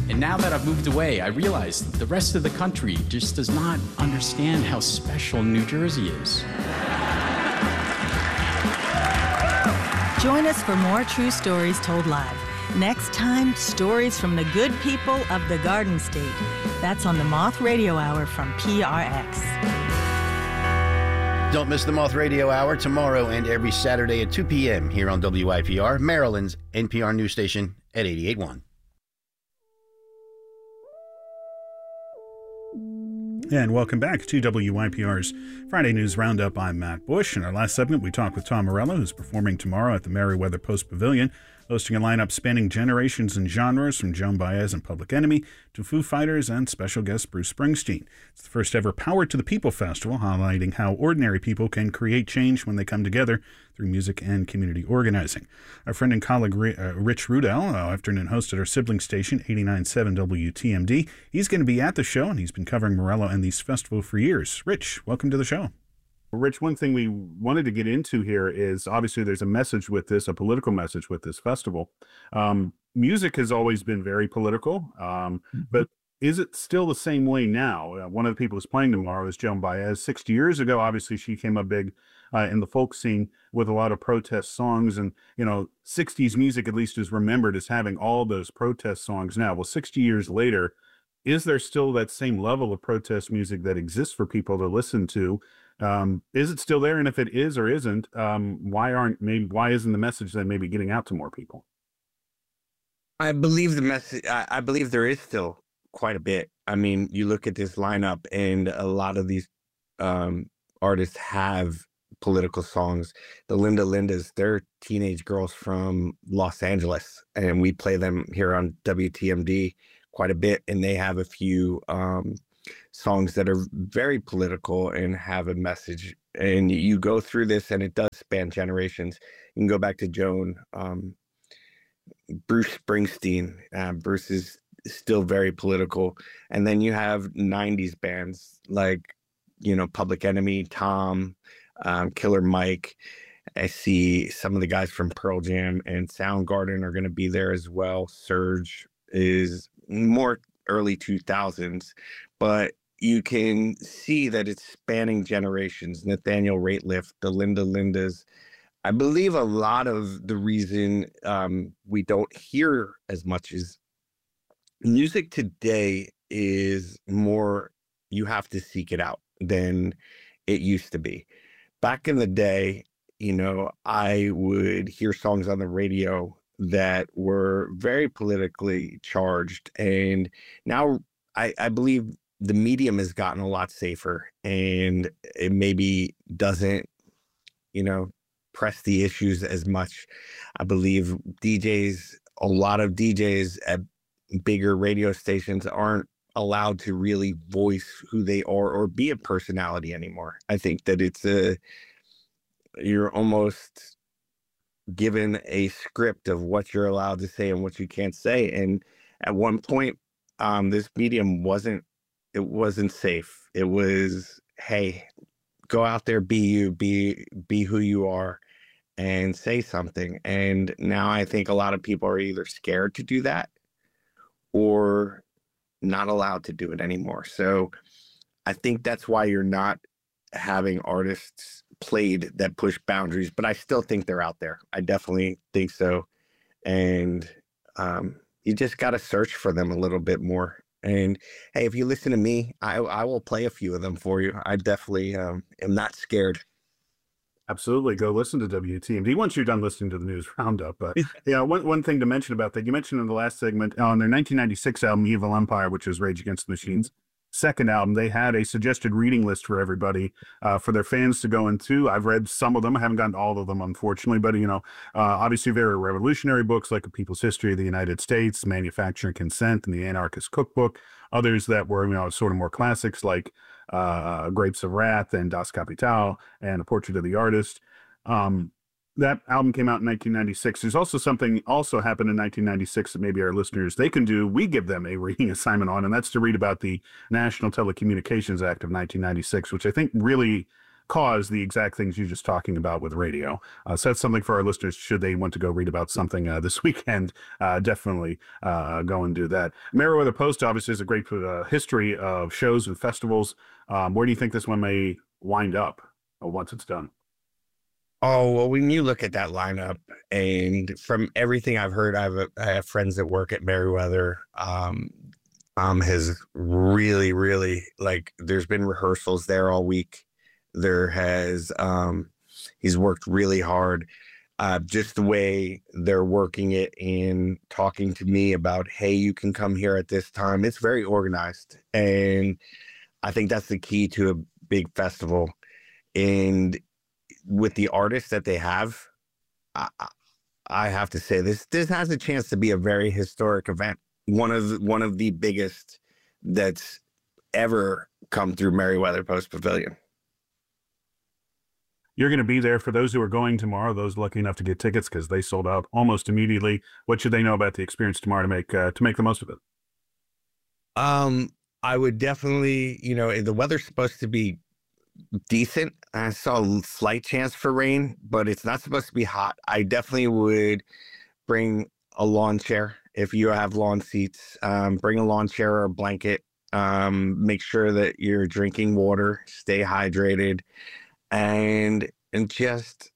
And now that I've moved away, I realize the rest of the country just does not understand how special New Jersey is. Join us for more true stories told live. Next time, stories from the good people of the Garden State. That's on the Moth Radio Hour from PRX. Don't miss the Moth Radio Hour tomorrow and every Saturday at 2 p.m. here on WYPR, Maryland's NPR news station at 88.1. And welcome back to WYPR's Friday News Roundup. I'm Matt Bush. In our last segment, we talked with Tom Morello, who's performing tomorrow at the Merriweather Post Pavilion, hosting a lineup spanning generations and genres from Joan Baez and Public Enemy to Foo Fighters and special guest Bruce Springsteen. It's the first ever Power to the People festival, highlighting how ordinary people can create change when they come together through music and community organizing. Our friend and colleague Rich Rudell, afternoon host at our sibling station, 89.7 WTMD. He's going to be at the show, and he's been covering Morello and these festivals for years. Rich, welcome to the show. Rich, one thing we wanted to get into here is obviously there's a message with this, a political message with this festival. Music has always been very political, but is it still the same way now? One of the people who's playing tomorrow is Joan Baez. 60 years ago, obviously, she came up big in the folk scene with a lot of protest songs. And, 60s music at least is remembered as having all those protest songs now. Well, 60 years later, is there still that same level of protest music that exists for people to listen to? Is it still there? And if it is or isn't, why isn't the message then maybe getting out to more people? I believe the message, I believe there is still quite a bit. I mean, you look at this lineup and a lot of these artists have political songs. The Linda Lindas, they're teenage girls from Los Angeles, and we play them here on WTMD quite a bit, and they have a few songs that are very political and have a message. And you go through this and it does span generations. You can go back to Joan, Bruce Springsteen. Bruce is still very political. And then you have 90s bands like, Public Enemy, Tom, Killer Mike. I see some of the guys from Pearl Jam and Soundgarden are going to be there as well. Surge is more early 2000s, but you can see that it's spanning generations. Nathaniel Rateliff, the Linda Lindas. I believe a lot of the reason we don't hear as much is music today is more, you have to seek it out than it used to be. Back in the day, I would hear songs on the radio that were very politically charged. And now I believe the medium has gotten a lot safer, and it maybe doesn't, press the issues as much. I believe a lot of DJs at bigger radio stations aren't allowed to really voice who they are or be a personality anymore. I think that you're almost given a script of what you're allowed to say and what you can't say. And at one point, this medium wasn't safe. It was, hey, go out there, be you, be who you are, and say something. And now I think a lot of people are either scared to do that or not allowed to do it anymore. So I think that's why you're not having artists played that push boundaries, but I still think they're out there. I definitely think so. And you just got to search for them a little bit more. And hey, if you listen to me, I will play a few of them for you. I definitely am not scared. Absolutely. Go listen to WTMD once you're done listening to the news roundup. But one thing to mention about that, you mentioned in the last segment on their 1996 album, Evil Empire, which was Rage Against the Machine's second album, they had a suggested reading list for everybody, for their fans to go into. I've read some of them. I haven't gotten to all of them, unfortunately, but obviously very revolutionary books like A People's History of the United States, Manufacturing Consent, and the Anarchist Cookbook. Others that were, sort of more classics like Grapes of Wrath and Das Kapital and A Portrait of the Artist. That album came out in 1996. There's also something also happened in 1996 that maybe our listeners, they can do. We give them a reading assignment on, and that's to read about the National Telecommunications Act of 1996, which I think really cause the exact things you're just talking about with radio. So that's something for our listeners, should they want to go read about something this weekend, definitely go and do that. Meriwether Post obviously has a great history of shows and festivals. Where do you think this one may wind up once it's done? Oh, well, when you look at that lineup, and from everything I've heard, I have friends that work at Meriwether. Has really, really, like, there's been rehearsals there all week. There has, he's worked really hard. Just the way they're working it and talking to me about, hey, you can come here at this time. It's very organized. And I think that's the key to a big festival. And with the artists that they have, I have to say this has a chance to be a very historic event. One of the biggest that's ever come through Meriwether Post Pavilion. You're going to be there. For those who are going tomorrow, those lucky enough to get tickets, because they sold out almost immediately. What should they know about the experience tomorrow to make the most of it? I would definitely, the weather's supposed to be decent. I saw a slight chance for rain, but it's not supposed to be hot. I definitely would bring a lawn chair. If you have lawn seats, bring a lawn chair or a blanket. Make sure that you're drinking water, stay hydrated, and just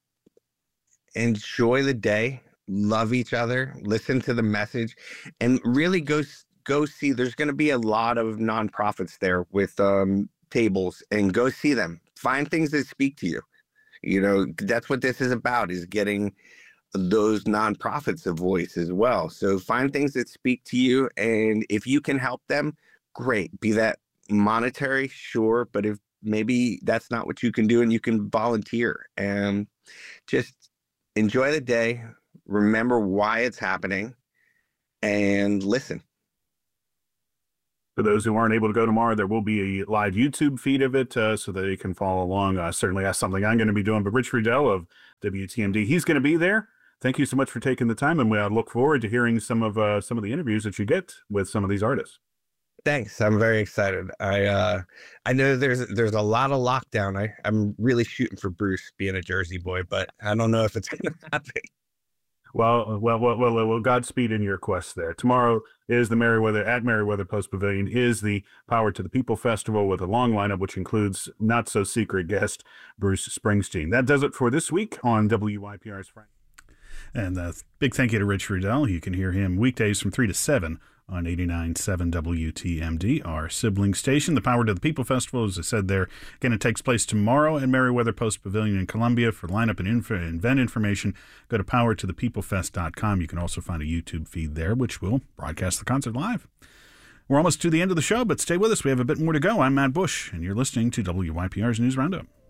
enjoy the day. Love each other, listen to the message, and really go see. There's going to be a lot of nonprofits there with tables, and go see them. Find things that speak to you. That's what this is about, is getting those nonprofits a voice as well. So find things that speak to you, and if you can help them, great. Be that monetary, sure, but if maybe that's not what you can do and you can volunteer, and just enjoy the day, remember why it's happening, and listen. For those who aren't able to go tomorrow, there will be a live YouTube feed of it, so that you can follow along. Certainly that's something I'm going to be doing. But Rich Rudell of WTMD, he's going to be there. Thank you so much for taking the time, and we look forward to hearing some of the interviews that you get with some of these artists. Thanks. I'm very excited. I know there's a lot of lockdown. I'm really shooting for Bruce, being a Jersey boy, but I don't know if it's going to happen. Well, Godspeed in your quest there. Tomorrow is the Meriwether Post Pavilion is the Power to the People Festival, with a long lineup, which includes not so secret guest Bruce Springsteen. That does it for this week on WYPR's Friday. And big thank you to Rich Rudell. You can hear him weekdays from 3 to 7 on 89.7 WTMD, our sibling station. The Power to the People Festival, as I said there, again, it takes place tomorrow at Meriwether Post Pavilion in Columbia. For lineup and event information, go to powertothepeoplefest.com. You can also find a YouTube feed there, which will broadcast the concert live. We're almost to the end of the show, but stay with us. We have a bit more to go. I'm Matt Bush, and you're listening to WYPR's News Roundup.